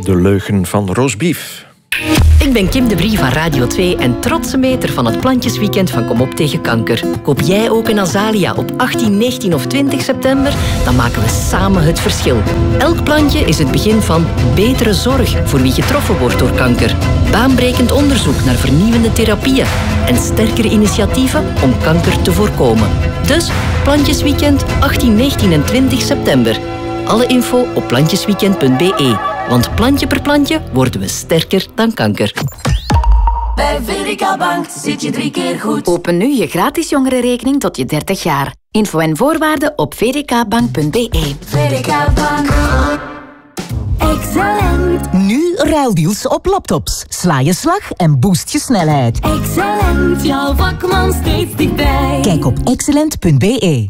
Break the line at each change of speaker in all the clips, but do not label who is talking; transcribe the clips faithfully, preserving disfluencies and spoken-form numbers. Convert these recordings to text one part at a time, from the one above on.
De leugen van roastbeef.
Ik ben Kim de Brie van Radio twee en trotse meter van het Plantjesweekend van Kom op tegen kanker. Koop jij ook een Azalia op achttien, negentien of twintig september? Dan maken we samen het verschil. Elk plantje is het begin van betere zorg voor wie getroffen wordt door kanker. Baanbrekend onderzoek naar vernieuwende therapieën en sterkere initiatieven om kanker te voorkomen. Dus Plantjesweekend achttien, negentien en twintig september. Alle info op plantjesweekend punt b e. Want plantje per plantje worden we sterker dan kanker.
Bij V D K Bank zit je drie keer goed.
Open nu je gratis jongerenrekening tot je dertig jaar. Info en voorwaarden op v d k bank punt b e.
V D K Bank. Excellent.
Nu ruildeals op laptops. Sla je slag en boost je snelheid.
Excellent. Jouw vakman steeds dichtbij.
Kijk op excellent punt b e.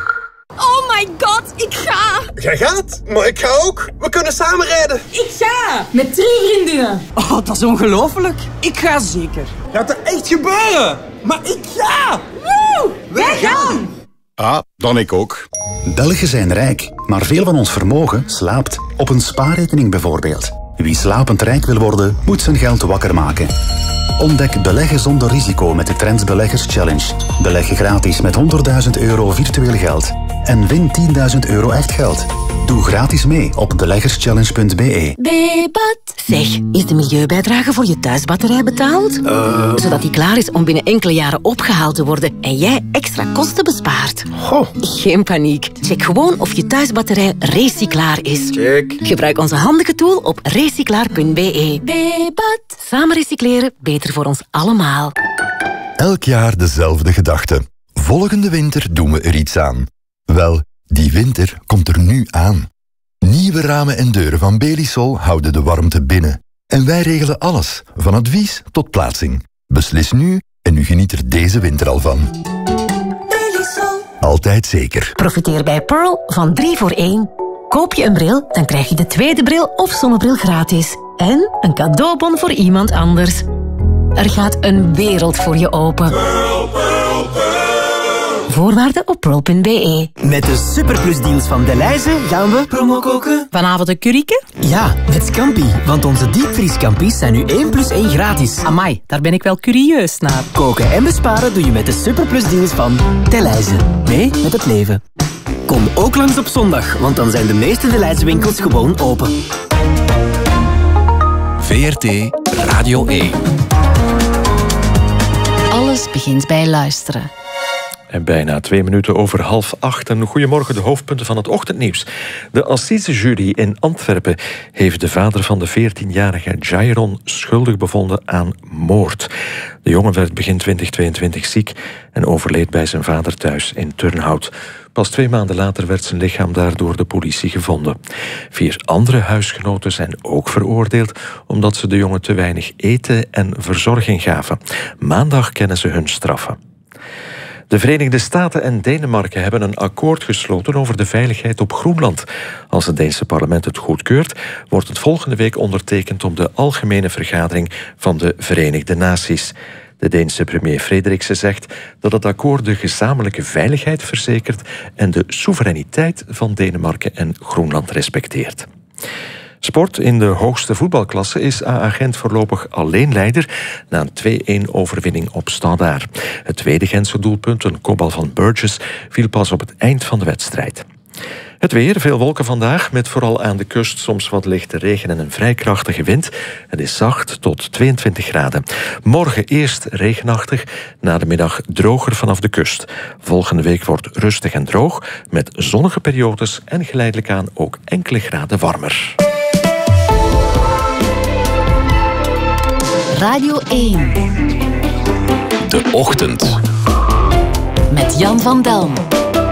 Oh my god, ik ga!
Jij gaat? Maar ik ga ook. We kunnen samen rijden.
Ik ga! Met drie vriendinnen.
Oh, dat is ongelooflijk. Ik ga zeker.
Gaat er echt gebeuren? Maar ik ga!
Woe! Wij gaan!
Ah, dan ik ook. Belgen zijn rijk, maar veel van ons vermogen slaapt op een spaarrekening bijvoorbeeld. Wie slapend rijk wil worden, moet zijn geld wakker maken. Ontdek beleggen zonder risico met de Trends Beleggers Challenge. Beleg gratis met honderdduizend euro virtueel geld. En win tienduizend euro echt geld. Doe gratis mee op beleggerschallenge punt b e.
Debat. Zeg, is de milieubijdrage voor je thuisbatterij betaald?
Uh...
Zodat die klaar is om binnen enkele jaren opgehaald te worden en jij extra kosten bespaart.
Goh.
Geen paniek. Check gewoon of je thuisbatterij recyclaar is.
Check.
Gebruik onze handige tool op recyclaar punt b e.
Debat.
Samen recycleren, beter voor ons allemaal.
Elk jaar dezelfde gedachte. Volgende winter doen we er iets aan. Wel, die winter komt er nu aan. Nieuwe ramen en deuren van Belisol houden de warmte binnen. En wij regelen alles, van advies tot plaatsing. Beslis nu en u geniet er deze winter al van.
Belisol.
Altijd zeker.
Profiteer bij Pearl van drie voor één. Koop je een bril, dan krijg je de tweede bril of zonnebril gratis. En een cadeaubon voor iemand anders. Er gaat een wereld voor je open.
Pearl, Pearl, Pearl.
Voorwaarden op pearl punt b e.
Met de superplusdeals van Delhaize gaan we promo koken.
Vanavond een curryke?
Ja, met Scampi. Want onze diepvrieskampi's zijn nu één plus één gratis.
Amai, daar ben ik wel curieus naar.
Koken en besparen doe je met de superplusdeals van Delhaize. Mee met het leven. Kom ook langs op zondag, want dan zijn de meeste Delhaize winkels gewoon open.
V R T Radio één.
Alles begint bij luisteren.
En bijna twee minuten over half acht. En goedemorgen, de hoofdpunten van het ochtendnieuws. De assisejury in Antwerpen heeft de vader van de veertienjarige Jairon schuldig bevonden aan moord. De jongen werd begin twintig tweeëntwintig ziek en overleed bij zijn vader thuis in Turnhout. Pas twee maanden later werd zijn lichaam daar door de politie gevonden. Vier andere huisgenoten zijn ook veroordeeld omdat ze de jongen te weinig eten en verzorging gaven. Maandag kennen ze hun straffen. De Verenigde Staten en Denemarken hebben een akkoord gesloten over de veiligheid op Groenland. Als het Deense parlement het goedkeurt, wordt het volgende week ondertekend op de Algemene Vergadering van de Verenigde Naties. De Deense premier Frederiksen zegt dat het akkoord de gezamenlijke veiligheid verzekert en de soevereiniteit van Denemarken en Groenland respecteert. Sport in de hoogste voetbalklasse is A A Gent voorlopig alleen leider na een twee-een overwinning op Standaard. Het tweede Gentse doelpunt, een kopbal van Burgess, viel pas op het eind van de wedstrijd. Het weer, veel wolken vandaag, met vooral aan de kust soms wat lichte regen en een vrij krachtige wind. Het is zacht tot tweeëntwintig graden. Morgen eerst regenachtig, na de middag droger vanaf de kust. Volgende week wordt rustig en droog, met zonnige periodes en geleidelijk aan ook enkele graden warmer.
Radio één.
De Ochtend.
Met Jan van Delm.